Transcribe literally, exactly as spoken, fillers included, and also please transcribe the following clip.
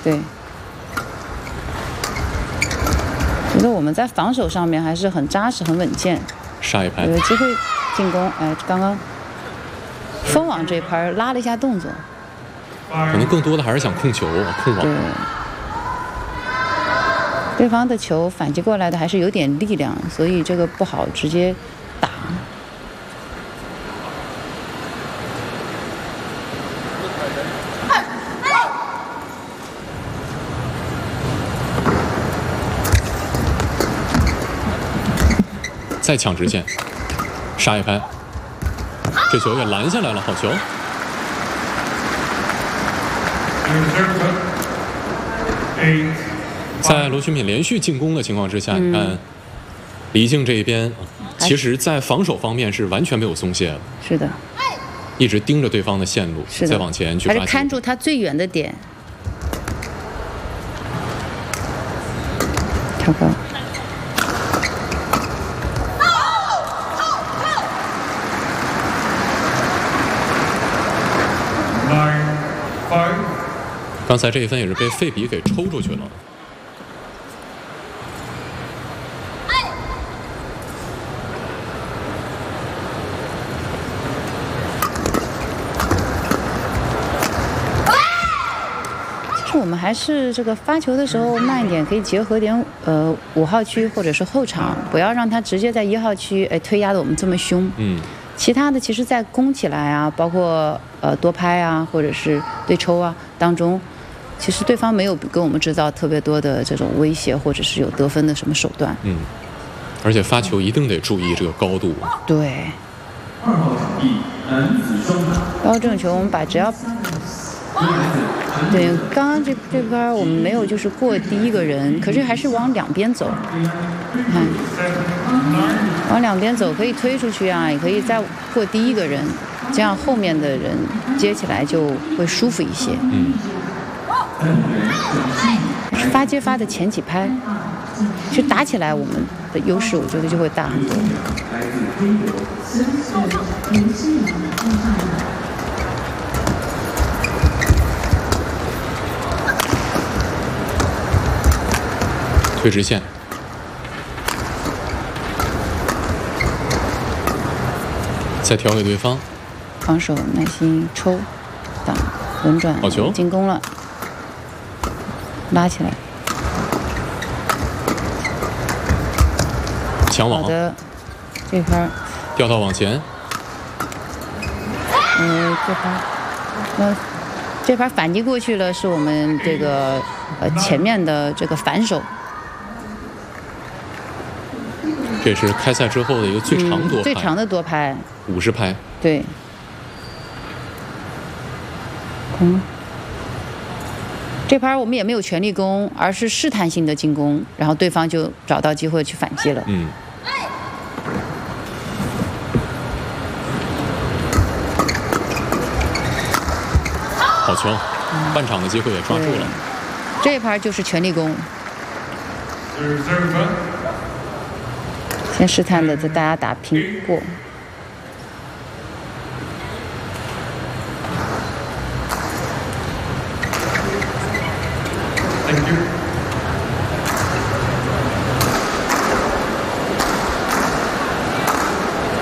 对。觉得我们在防守上面还是很扎实、很稳健。 杀一拍， 有机会进攻。哎，刚刚封网这一拍拉了一下动作， 可能更多的还是想控球、控网。 对，对方的球反击过来的还是有点力量，所以这个不好直接打。 再抢直线，杀一拍，这球也拦下来了，好球！在罗群品连续进攻的情况之下，嗯、你看李静这一边，其实在防守方面是完全没有松懈的。 是的， 一直盯着对方的线路，再往前去抓球， 还是看住他最远的点，超高。 刚才这一分也是被费比给抽出去了。 其实我们还是这个发球的时候慢一点，可以结合点呃五号区或者是后场，不要让他直接在一号区哎推压的我们这么凶。 嗯。 其他的其实在攻起来啊，包括呃多拍啊，或者是对抽啊当中。其实对方没有给我们制造特别多的这种威胁，或者是有得分的什么手段。 嗯，而且发球一定得注意这个高度。 对。二号场地男子双打。包括这种球，我们把只要，对，刚刚这这边我们没有就是过第一个人，可是还是往两边走。你看，往两边走可以推出去啊，也可以再过第一个人，这样后面的人接起来就会舒服一些。 嗯。 发接发的前几拍，其实打起来我们的优势，我觉得就会大很多。 推直线，再调给对方。 防守耐心抽，挡轮转， 好球， 进攻了。拉起来， 抢网。 好的，这盘掉到网前。 嗯，这盘，那这盘反击过去了，是我们这个呃前面的这个反手。 这是开赛之后的一个最长多拍， 嗯、最长的多拍， 五十拍。 对。嗯。这盘我们也没有全力攻，而是试探性的进攻，然后对方就找到机会去反击了。 嗯。好球，嗯、半场的机会也抓住了。 这一盘就是全力攻。先试探的，在大家打平过。 Thank you.